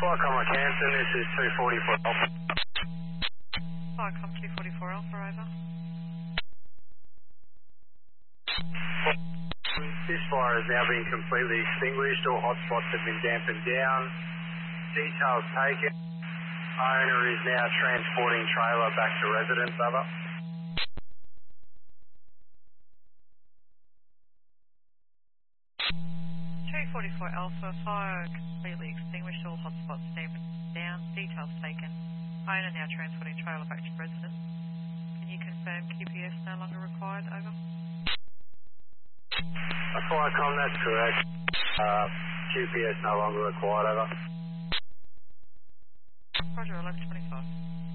Flycom Canton, this is 244 Alpha. Flycom 244 Alpha, over. This fire has now been completely extinguished. All hotspots have been dampened down. Details taken. Owner is now transporting trailer back to residence, over. 244 Alpha, fire completely extinguished, all hotspots dampened down, details taken. Owner now transporting trailer back to residence. Can you confirm QPS no longer required, over? Flycom, that's correct. QPS no longer required, over. Roger, 1125.